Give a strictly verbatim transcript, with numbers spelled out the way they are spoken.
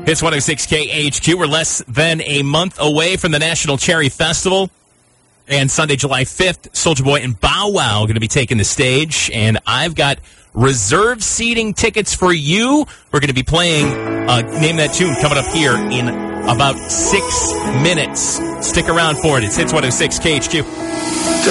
It's one oh six K H Q. We're less than a month away from the National Cherry Festival. And Sunday, July fifth, Soulja Boy and Bow Wow are going to be taking the stage. And I've got reserve seating tickets for you. We're going to be playing uh, Name That Tune coming up here in about six minutes. Stick around for it. It's Hits one oh six K H Q.